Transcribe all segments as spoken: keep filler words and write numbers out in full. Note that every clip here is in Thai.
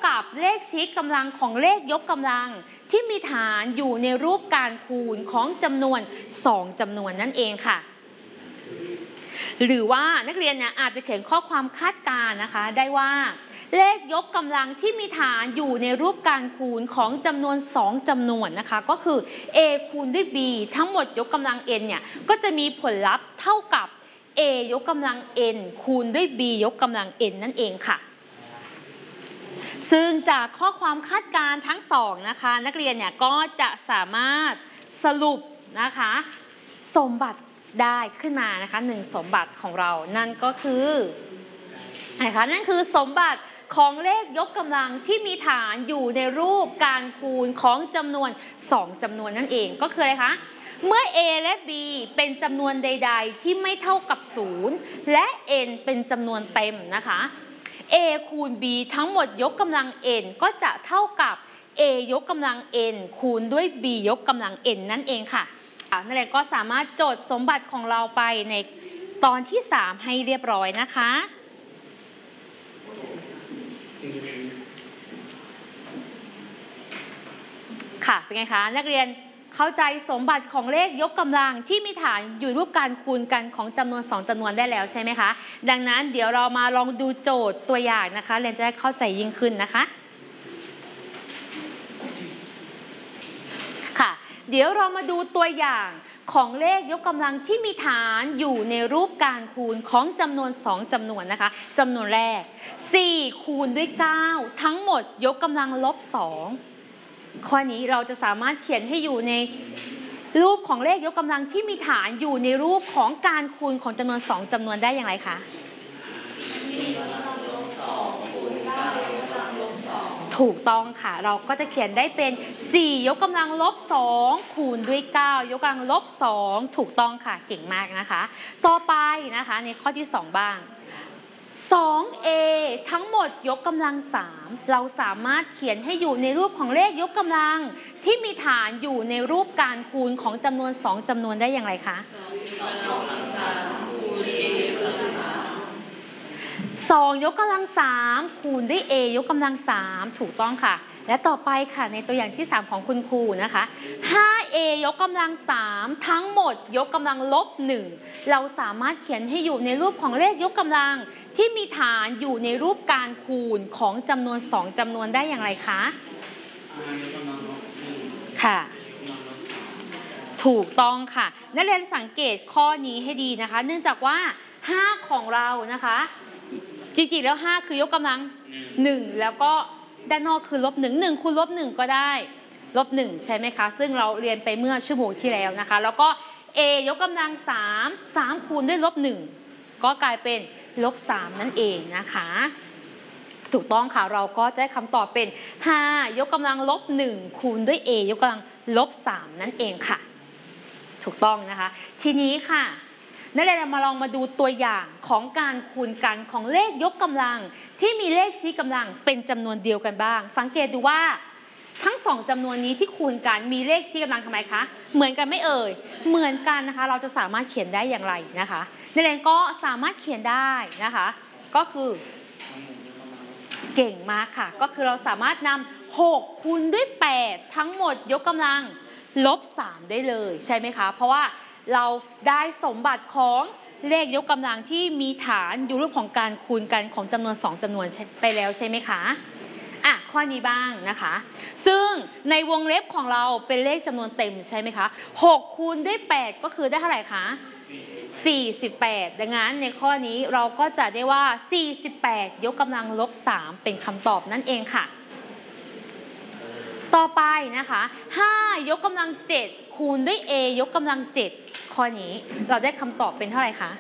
กับเลขชี้กำลังของเลขยกกำลังที่มีฐานอยู่ในรูปการคูณของจำนวนสองจำนวนนั่นเองค่ะหรือว่านักเรียนเนี่ยอาจจะเขียนข้อความคาดการณ์นะคะได้ว่าเลขยกกำลังที่มีฐานอยู่ในรูปการคูณของจำนวนสองจำนวนนะคะก็คือ a คูณด้วย b ทั้งหมดยกกำลัง n เนี่ยก็จะมีผลลัพธ์เท่ากับ a ยกกำลัง n คูณด้วย b ยกกำลัง n นั่นเองค่ะซึ่งจากข้อความคาดการณ์ทั้งสองนะคะนักเรียนเนี่ยก็จะสามารถสรุปนะคะสมบัติได้ขึ้นมานะคะหนึ่งสมบัติของเรานั่นก็คืออะไรคะนั่นคือสมบัติของเลขยกกำลังที่มีฐานอยู่ในรูปการคูณของจำนวนสองจำนวนนั่นเองก็คืออะไรคะเมื่อ a และ b เป็นจำนวนใดๆที่ไม่เท่ากับศูนย์และ n เป็นจำนวนเต็มนะคะ a คูณ b ทั้งหมดยกกำลัง n ก็จะเท่ากับ a ยกกำลัง n คูณด้วย b ยกกำลัง n นั่นเองค่ะนั่นเองก็สามารถโจทย์สมบัติของเราไปในตอนที่สามให้เรียบร้อยนะคะค่ะเป็นไงคะนักเรียนเข้าใจสมบัติของเลขยกกำลังที่มีฐานอยู่รูปการคูณกันของจำนวนสองจำนวนได้แล้วใช่ไหมคะดังนั้นเดี๋ยวเรามาลองดูโจทย์ตัวอย่างนะคะเรียนจะได้เข้าใจยิ่งขึ้นนะคะค่ะเดี๋ยวเรามาดูตัวอย่างของเลขยกกำลังที่มีฐานอยู่ในรูปการคูณของจำนวนสองจำนวนนะคะจำนวนแรกสี่คูณด้วยเก้าทั้งหมดยกกำลังลบสองข้อนี้เราจะสามารถเขียนให้อยู่ในรูปของเลขยกกำลังที่มีฐานอยู่ในรูปของการคูณของจำนวนสองจำนวนได้อย่างไรคะถูกต้องค่ะเราก็จะเขียนได้เป็นสี่ยกกำลังลบสองคูณด้วยเก้ายกกำลังลบสองถูกต้องค่ะเก่งมากนะคะต่อไปนะคะในข้อที่สองบ้าง สอง เอ ทั้งหมดยกกำลังสามเราสามารถเขียนให้อยู่ในรูปของเลขยกกำลังที่มีฐานอยู่ในรูปการคูณของจำนวนสองจำนวนได้อย่างไรคะสองยกกำลังสามคูณด้วย a ยกกำลังสามถูกต้องค่ะและต่อไปค่ะในตัวอย่างที่สามของคุณครูนะคะ ห้า เอ ยกกำลังสามทั้งหมดยกกำลังลบหนึ่งเราสามารถเขียนให้อยู่ในรูปของเลขยกกำลังที่มีฐานอยู่ในรูปการคูณของจำนวนสองจำนวนได้อย่างไรคะค่ะถูกต้องค่ะนักเรียนสังเกตข้อนี้ให้ดีนะคะเนื่องจากว่าห้าของเรานะคะจริงๆแล้วห้าคือยกกำลังหนึ่งแล้วก็ด้านนอกคือลบหนึ่ง หนึ่งคูณลบหนึ่งก็ได้ลบหนึ่งใช่ไหมคะซึ่งเราเรียนไปเมื่อชั่วโมงที่แล้วนะคะแล้วก็ a ยกกำลังสาม สามคูณด้วยลบหนึ่งก็กลายเป็นลบสามนั่นเองนะคะถูกต้องค่ะเราก็จะได้คำตอบเป็นห้ายกกำลังลบหนึ่งคูณด้วย a ยกกำลังลบสามนั่นเองค่ะถูกต้องนะคะทีนี้ค่ะนักเรียนมาลองมาดูตัวอย่างของการคูณกันของเลขยกกำลังที่มีเลขชี้กำลังเป็นจำนวนเดียวกันบ้างสังเกตดูว่าทั้งสองจำนวนนี้ที่คูณกันมีเลขชี้กำลังทำไมคะเหมือนกันไม่เอ่ยเหมือนกันนะคะเราจะสามารถเขียนได้อย่างไรนะคะนักเรียนก็สามารถเขียนได้นะคะก็คือเก่งมากค่ะก็คือเราสามารถนำหกคูณด้วยแปดทั้งหมดยกกำลังลบสามได้เลยใช่ไหมคะเพราะว่าเราได้สมบัติของเลขยกกำลังที่มีฐานอยู่รูปของการคูณกันของจำนวนสองจำนวนไปแล้วใช่ไหมคะอ่ะข้อนี้บ้างนะคะซึ่งในวงเล็บของเราเป็นเลขจำนวนเต็มใช่ไหมคะหกคูณด้วยแปดก็คือได้เท่าไหร่คะสี่สิบแปดดังนั้นในข้อนี้เราก็จะได้ว่าสี่สิบแปดยกกำลังลบสามเป็นคำตอบนั่นเองค่ะต่อไปนะคะห้ายกกำลังเจ็ดคูณด้วย a ยกกำลังเจ็ดข้อนี้เราได้คำตอบเป็นเท่าไหร่คะ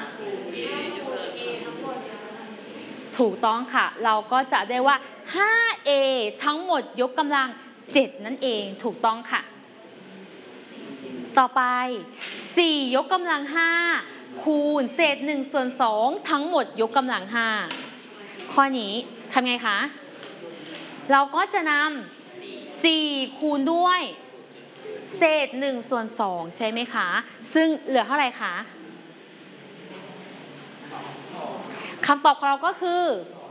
ถูกต้องค่ะเราก็จะได้ว่า ห้า เอ ทั้งหมดยกกำลังเจ็ดนั่นเองถูกต้องค่ะต่อไปสี่ยกกำลังห้าคูณเศษหนึ่งส่วนสองทั้งหมดยกกำลังห้าข้อนี้ทำไงคะเราก็จะนำสี่คูณด้วยเศษหนึ่งส่วนสองใช่ไหมคะซึ่งเหลือเท่าไหร่คะคำตอบของเราก็คือ